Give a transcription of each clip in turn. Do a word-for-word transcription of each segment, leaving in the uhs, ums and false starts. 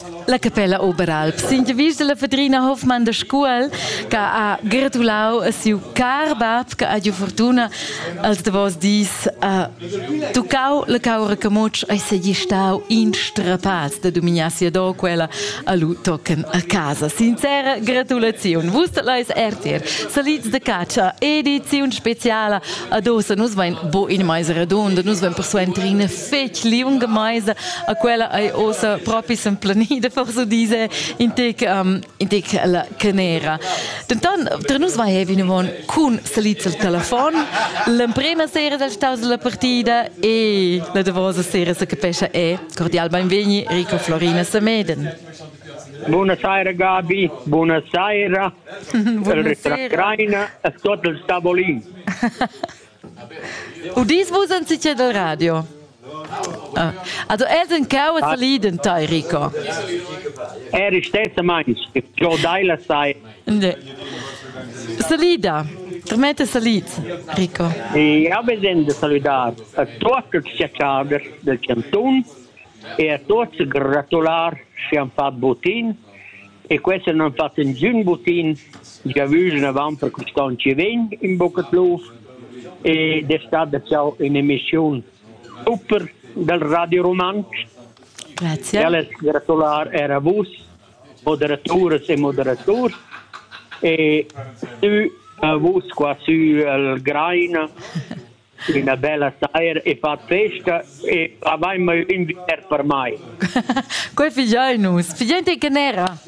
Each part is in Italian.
La Cappella Oberalp. Sind gewiss della Fadrina Hoffmann da Scuol che ha gratulau a siu car bab che ha giù fortuna als da vos dis uh, tucau la caura camuc ai se gli stau instrapaz da dominassia do quella a lu tocken a casa. Sincera gratulazione. Vusta leis ertier. Salits de caccia, edizione speciale ad ossa. Nus vain bo in mais redonda, nus vain persuentrina fech liunga mais a quella ai ossa proprio sem planida forse diese in tec um, in tec la canera. Denton tra nus vai hevi nuvon cun salits al telefon, la prima sera del staus la partida e la devosa sera sa capescia è cordial benveni Rico Florina Sameden. Buonasera Gabi, buonasera. Buonasera. E tutto il tavolino. Udis vos an sicher del radio. Ah. Also er sind kaum saliden tai Rico. Er ist stessa meins, jo daila sai. Ne. Salida. Permette salit, Rico. E a vedendo saludar a tutti i cittadini del canton e a tutti i gratulari che hanno fatto botin e questi hanno fatto un giun botin già visto una vampa che stanno venendo in Boccatlof e è stata un'emissione super del Radio Romansch. Grazie. E alle gratulari era voi, moderatori e moderatori e tu a voi qua su il Graina una bella sera e fa festa e avevamo invitato per mai. Quei figliainus, figliente che nera.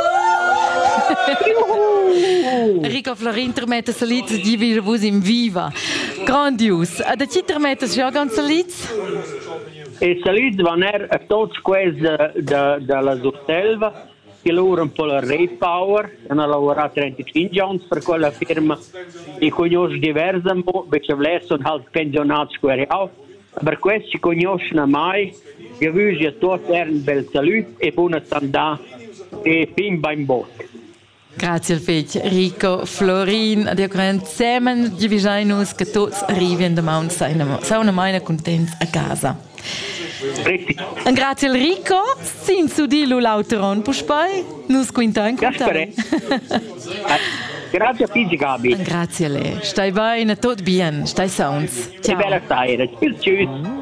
Rico Florin termette salits di vi vos in viva. Grandius. Da ci termette già ganz salits? E salits van er a tots quels della Surselva che loro un po' la Repower, hanno lavorato trentacinque anni per quella firma e conosco diversi, invece sono halt pensionati squariao, per questo si conoscono mai, io vi a tutti un bel saluto e buona sanità e fin beim bot. Grazie al fec Rico Florin, ad io zusammen di visainus che tutti arrivano da Mount sauna meine contents a casa. Un grazie al Rico, sin su di lu lauteron puspai, nus quinta in contai. Grazie a Fiji Gabi. Grazie a lei. Stai bene, tot bien, stai sounds. Ciao. E bella sera. Tschüss.